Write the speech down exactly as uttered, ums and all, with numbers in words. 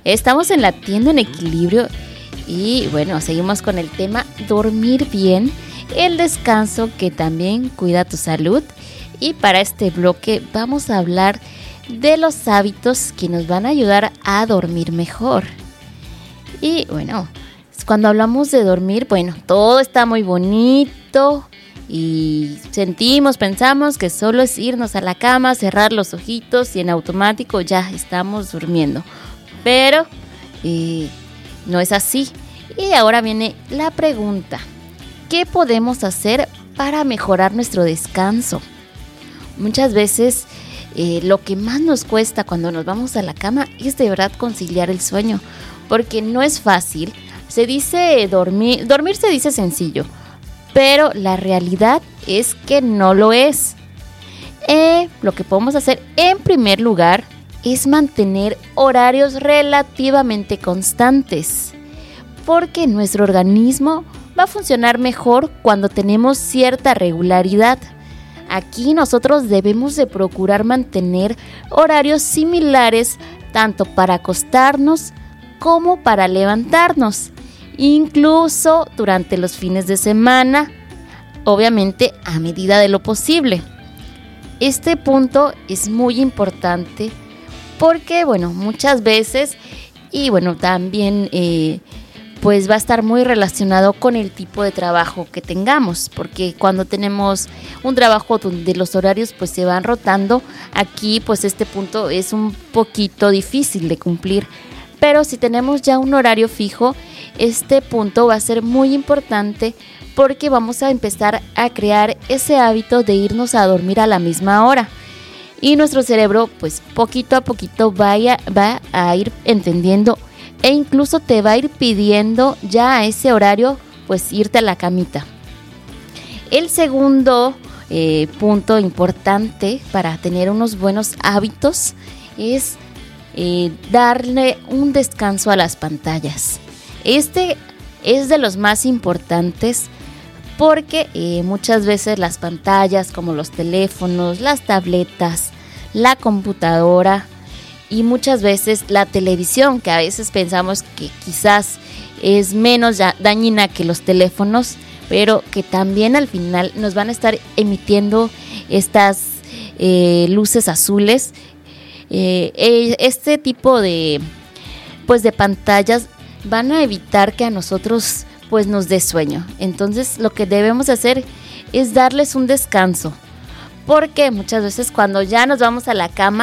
Estamos en Latiendo en Equilibrio y bueno, seguimos con el tema dormir bien, el descanso que también cuida tu salud. Y para este bloque vamos a hablar de los hábitos que nos van a ayudar a dormir mejor. Y bueno, cuando hablamos de dormir, bueno, todo está muy bonito y sentimos, pensamos que solo es irnos a la cama, cerrar los ojitos y en automático ya estamos durmiendo. Pero eh, no es así. Y ahora viene la pregunta: ¿qué podemos hacer para mejorar nuestro descanso? Muchas veces eh, lo que más nos cuesta cuando nos vamos a la cama es de verdad conciliar el sueño, porque no es fácil. Se dice dormir, dormir se dice sencillo, pero la realidad es que no lo es. Eh, lo que podemos hacer en primer lugar es mantener horarios relativamente constantes, porque nuestro organismo va a funcionar mejor cuando tenemos cierta regularidad. Aquí nosotros debemos de procurar mantener horarios similares tanto para acostarnos como para levantarnos, incluso durante los fines de semana, obviamente a medida de lo posible. Este punto es muy importante porque, bueno, muchas veces, y bueno, también eh, pues va a estar muy relacionado con el tipo de trabajo que tengamos, porque cuando tenemos un trabajo donde los horarios pues se van rotando, aquí pues este punto es un poquito difícil de cumplir, pero si tenemos ya un horario fijo, este punto va a ser muy importante porque vamos a empezar a crear ese hábito de irnos a dormir a la misma hora y nuestro cerebro pues poquito a poquito vaya, va a ir entendiendo e incluso te va a ir pidiendo ya a ese horario pues irte a la camita. El segundo eh, punto importante para tener unos buenos hábitos es eh, darle un descanso a las pantallas. Este es de los más importantes porque eh, muchas veces las pantallas como los teléfonos, las tabletas, la computadora y muchas veces la televisión, que a veces pensamos que quizás es menos dañina que los teléfonos, pero que también al final nos van a estar emitiendo estas eh, luces azules. Eh, este tipo de, pues de pantallas van a evitar que a nosotros pues nos dé sueño. Entonces lo que debemos hacer es darles un descanso, porque muchas veces cuando ya nos vamos a la cama